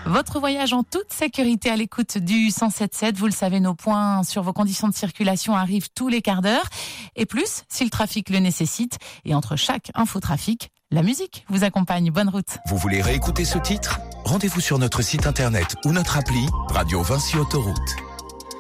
Votre voyage en toute sécurité à l'écoute du 107.7. Vous le savez, nos points sur vos conditions de circulation arrivent tous les quarts d'heure. Et plus, si le trafic le nécessite. Et entre chaque infotrafic, la musique vous accompagne. Bonne route. Vous voulez réécouter ce titre ? Rendez-vous sur notre site internet ou notre appli Radio Vinci Autoroute.